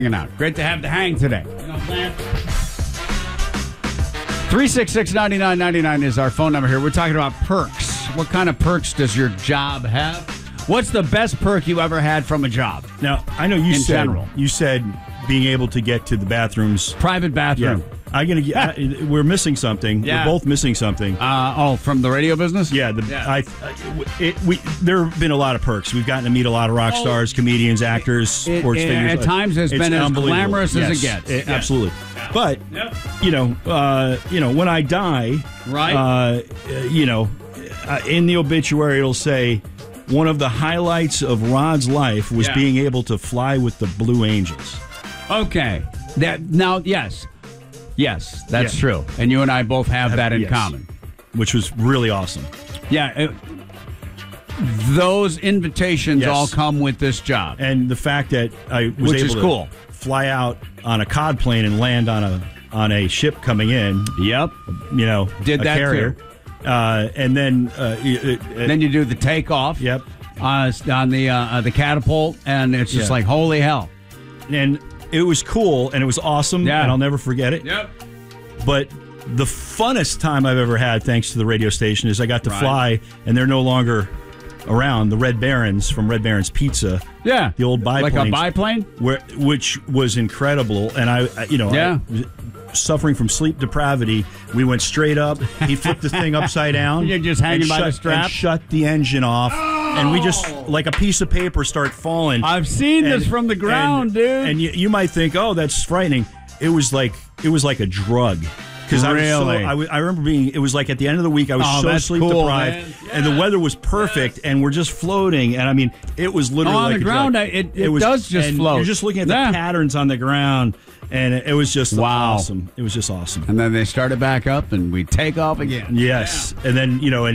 out. Great to have the hang today. 366-9999 is our phone number here. We're talking about perks. What kind of perks does your job have? What's the best perk you ever had from a job? Now, I know you said being able to get to the bathrooms. Private bathroom. Yeah. We're missing something. Yeah. We're both missing something. From the radio business? Yeah. There have been a lot of perks. We've gotten to meet a lot of rock stars, comedians, actors, sports figures. At times, it's been as glamorous as it gets. Absolutely. But when I die, right? In the obituary, it'll say one of the highlights of Rod's life was being able to fly with the Blue Angels. Okay. Yes, that's true. And you and I both have that in common. Which was really awesome. Yeah. Those invitations all come with this job. And the fact that I was able to fly out on a cod plane and land on a ship coming in. Yep. Did that carrier. Too. And then then you do the takeoff. Yep. On the catapult, and it's just like, holy hell. And it was cool, and it was awesome, and I'll never forget it. Yep. But the funnest time I've ever had, thanks to the radio station, is I got to fly, and they're no longer around, the Red Barons from Red Barons Pizza. Yeah. The old biplane. Like a biplane? Which was incredible. And I suffering from sleep depravity, we went straight up. He flipped the thing upside down. You're just hanging by the strap? And shut the engine off. And we just, like a piece of paper, start falling. I've seen this from the ground, dude. And you might think, oh, that's frightening. It was like a drug. Because I remember it was like at the end of the week, I was so sleep deprived, and the weather was perfect, and we're just floating. And I mean, it was literally on like the ground. It does just float. You're just looking at the patterns on the ground, and it was just awesome. It was just awesome. And then they started back up, and we take off again. Yes, and then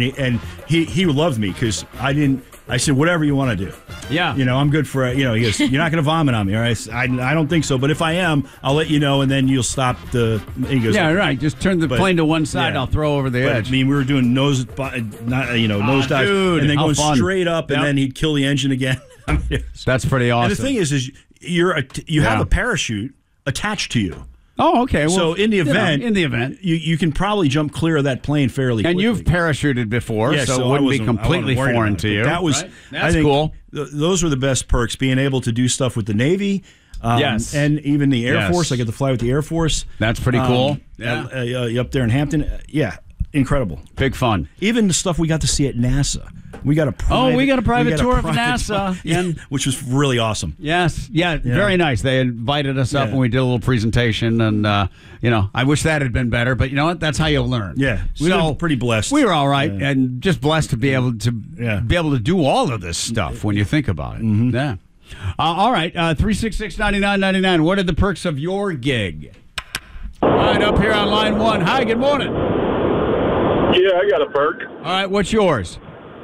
he loved me because I didn't. I said, whatever you want to do. Yeah. I'm good for it. He goes, you're not going to vomit on me, all right? I don't think so. But if I am, I'll let you know, and then you'll stop the... He goes, right. Just turn the plane to one side. I'll throw over the edge. I mean, we were doing nose dives, dude, and then going straight up, and then he'd kill the engine again. That's pretty awesome. And the thing is you have a parachute attached to you. Oh, okay. Well, so in the event, you can probably jump clear of that plane fairly quickly. And you've parachuted before, so it wouldn't be completely foreign to you. That was, That's cool. Those were the best perks, being able to do stuff with the Navy. And even the Air Force. I get to fly with the Air Force. That's pretty cool. Up there in Hampton. Incredible. Big fun. Even the stuff we got to see at NASA. We got a private tour of NASA, which was really awesome. Yes, very nice. They invited us up and we did a little presentation, and I wish that had been better, but you know what? That's how you learn. Yeah, we were pretty blessed. We were all right, and just blessed to be able to do all of this stuff when you think about it. Mm-hmm. Yeah. All right, 366-9999. What are the perks of your gig? All right, up here on line one. Hi, good morning. Yeah, I got a perk. All right, what's yours?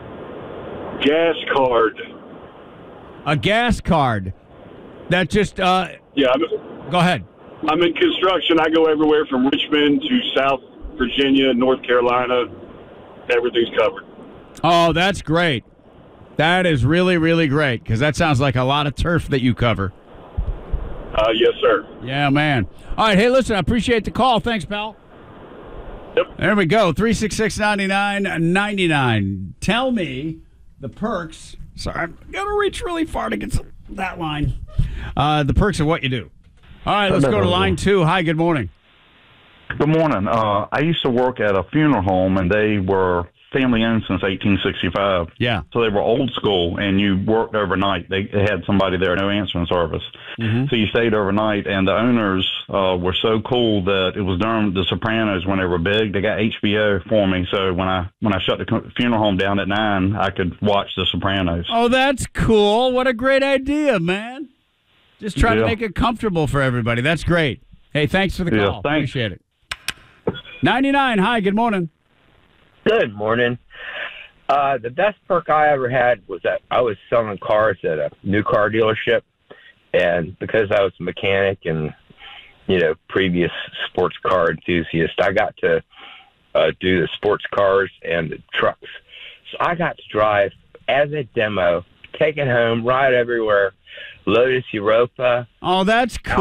Gas card. A gas card. That just go ahead. I'm in construction. I go everywhere from Richmond to South Virginia, North Carolina. Everything's covered. Oh, that's great. That is really, really great, because that sounds like a lot of turf that you cover. Yes, sir. Yeah, man. All right, hey, listen, I appreciate the call. Thanks, pal. Yep. There we go, 366-9999. Tell me the perks. Sorry, I'm going to reach really far to get to that line. The perks of what you do. All right, let's go to line two. Hi, good morning. Good morning. I used to work at a funeral home, and they were family-owned since 1865. Yeah. So they were old school, and you worked overnight. They had somebody there, no answering service. Mm-hmm. So you stayed overnight, and the owners were so cool that it was during The Sopranos when they were big. They got HBO for me, so when I shut the funeral home down at 9, I could watch The Sopranos. Oh, that's cool. What a great idea, man. Just try to make it comfortable for everybody. That's great. Hey, thanks for the call. Thanks. Appreciate it. 99, hi, good morning. Good morning. The best perk I ever had was that I was selling cars at a new car dealership, and because I was a mechanic and, previous sports car enthusiast, I got to do the sports cars and the trucks. So I got to drive as a demo, take it home, ride everywhere. Lotus Europa. Oh, that's cool.